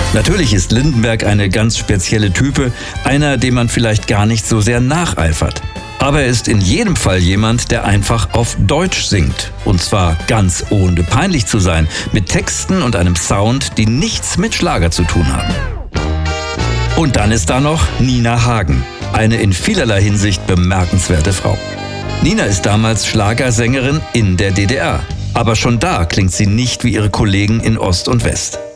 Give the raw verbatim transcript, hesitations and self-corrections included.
Natürlich ist Lindenberg eine ganz spezielle Type, einer, dem man vielleicht gar nicht so sehr nacheifert. Aber er ist in jedem Fall jemand, der einfach auf Deutsch singt. Und zwar ganz ohne peinlich zu sein, mit Texten und einem Sound, die nichts mit Schlager zu tun haben. Und dann ist da noch Nina Hagen, eine in vielerlei Hinsicht bemerkenswerte Frau. Nina ist damals Schlagersängerin in der D D R. Aber schon da klingt sie nicht wie ihre Kollegen in Ost und West.